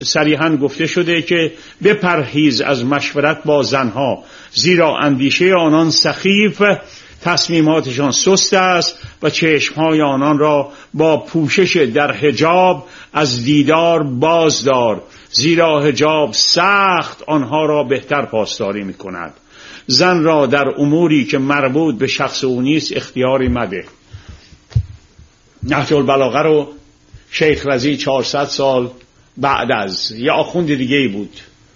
صریحاً گفته شده که بپرهیز از مشورت با زنها، زیرا اندیشه آنان سخیف، تصمیماتشان سست است و چشمهای آنان را با پوشش در حجاب از دیدار باز دار، زیرا حجاب سخت آنها را بهتر پاسداری می کند. زن را در اموری که مربوط به شخص او نیست اختیاری مده. نهج البلاغه رو شیخ رضی 400 سال بعد از یه آخوند دیگه ای بود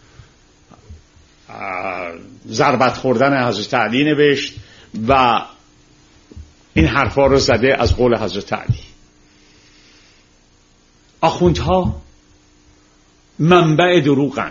ضربت خوردن حضرت علی نوشت و این حرفا رو زده از قول حضرت علی. آخوندها منبع دروغند.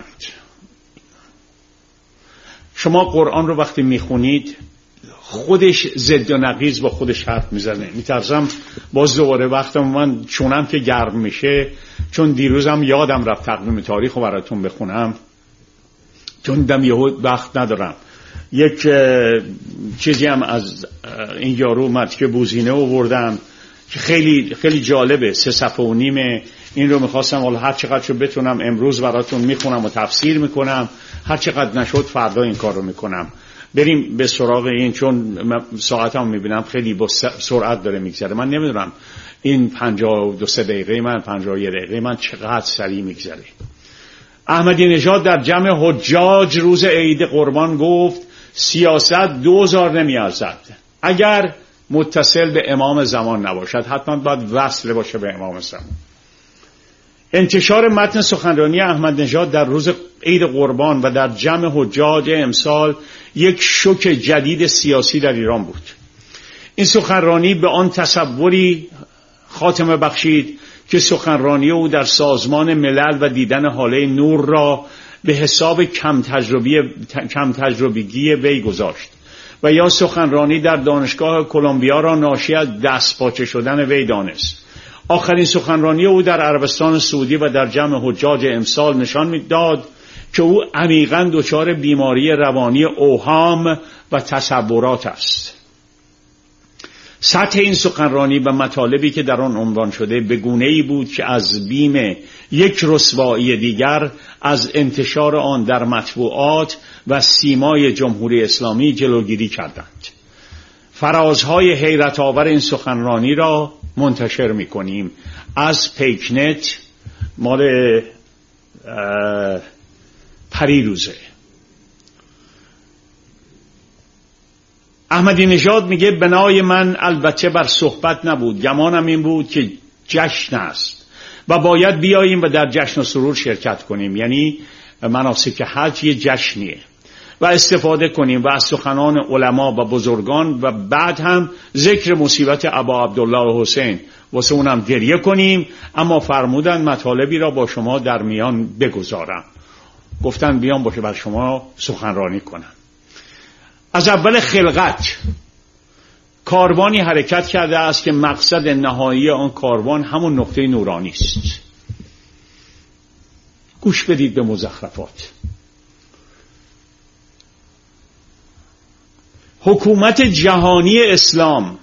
شما قرآن رو وقتی میخونید خودش ضد و نقیض با خودش حرف میزنه. میترسم باز دوباره وقتم من چونم که گرم میشه، چون دیروزم یادم رفت تقویم تاریخ رو براتون بخونم، چون دم یهود وقت ندارم. یک چیزی هم از این یارو اومد که بوزینه آوردم که خیلی خیلی جالبه، 3 صفحه و نیمه. این رو میخواستم حالا هر چقدر بتونم امروز براتون میخونم و تفسیر میکنم، هر چقدر نشد فردا این کار رو میکنم. بریم به سراغ این، چون ساعتم میبینم خیلی با سرعت داره میگذره. من نمیدونم این 52 دقیقه من 51 دقیقه من چقدر سریع میگذره. احمدی نژاد در جمع حجاج روز عید قربان گفت سیاست 2000 نمیارزد اگر متصل به امام زمان نباشد، حتما باید وصل باشه به امام زمان. انتشار متن سخنرانی احمد نژاد در روز عید قربان و در جمع حجاج امسال یک شوک جدید سیاسی در ایران بود. این سخنرانی به آن تصوری خاتمه بخشید که سخنرانی او در سازمان ملل و دیدن حاله نور را به حساب کم تجربگی وی گذاشت و یا سخنرانی در دانشگاه کلمبیا را ناشی از دستپاچه شدن وی دانست. آخرین سخنرانی او در عربستان سعودی و در جمع حجاج امسال نشان می‌داد که او عمیقاً دچار بیماری روانی اوهام و تصورات است. سطح این سخنرانی و مطالبی که در آن عنوان شده به گونه‌ای بود که از بیم یک رسوایی دیگر از انتشار آن در مطبوعات و سیمای جمهوری اسلامی جلوگیری کردند. فرازهای حیرت آور این سخنرانی را منتشر می‌کنیم از پیکنت، مال پریروزه. احمدی نژاد میگه بنای من البته بر صحبت نبود، گمانم این بود که جشن است و باید بیاییم و در جشن و سرور شرکت کنیم، یعنی مناسک حج یه جشنیه، و استفاده کنیم و از سخنان علما و بزرگان و بعد هم ذکر مصیبت ابا عبدالله حسین واسه اونم گریه کنیم. اما فرمودن مطالبی را با شما در میان بگذارم. گفتن بیان باشه بر شما سخنرانی کنم. از اول خلقت کاروانی حرکت کرده است که مقصد نهایی آن کاروان همون نقطه نورانی است. گوش بدید به مزخرفات. حکومت جهانی اسلام،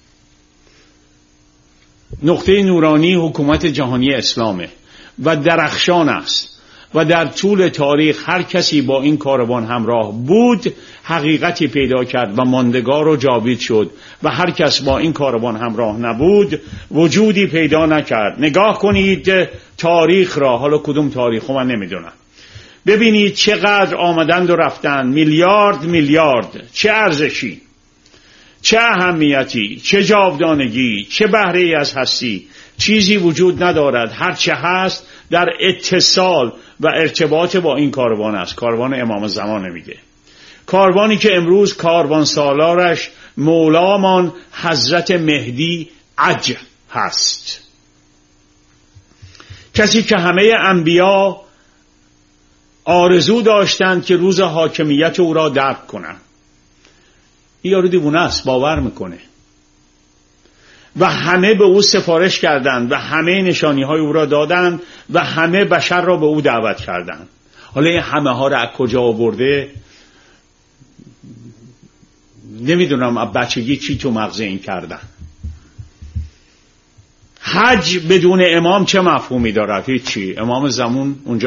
نقطه نورانی حکومت جهانی اسلامه و درخشان است و در طول تاریخ هر کسی با این کاروان همراه بود حقیقتی پیدا کرد و ماندگار و جاوید شد و هر کس با این کاروان همراه نبود وجودی پیدا نکرد. نگاه کنید تاریخ را، حالا کدوم تاریخ من نمیدونم، ببینید چقدر آمدند و رفتند، میلیارد، چه ارزشی، چه اهمیتی، چه جاودانگی، چه بهره ای از هستی. چیزی وجود ندارد، هر چه هست در اتصال و ارتباط با این کاروان است. کاروان امام زمان میگه، کاروانی که امروز کاروان سالارش مولامان حضرت مهدی عج هست، کسی که همه انبیا آرزو داشتند که روز حاکمیت او را درک کنند. این یارو دیوونه است، باور میکنه و همه به او سفارش کردند و همه نشانی های او را دادند و همه بشر را به او دعوت کردند. حالا این همه ها را از کجا آورده نمیدونم، از بچگی چی تو مغز این کردن. حج بدون امام چه مفهومی دارد؟ هیچی. امام زمان اونجا